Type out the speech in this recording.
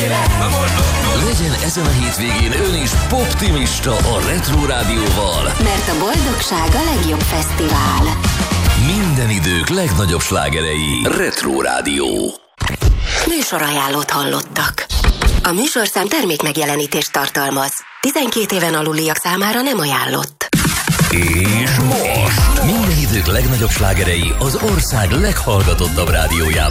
Legyen ezen a hétvégén ön is poptimista a Retro Rádióval. Mert a boldogság a legjobb fesztivál. Minden idők legnagyobb slágerei. Retro Rádió. Műsorajánlót hallottak. A műsorszám termék megjelenítést tartalmaz. 12 éven aluliak számára nem ajánlott. És most minden idők legnagyobb slágerei az ország leghallgatottabb rádiójában.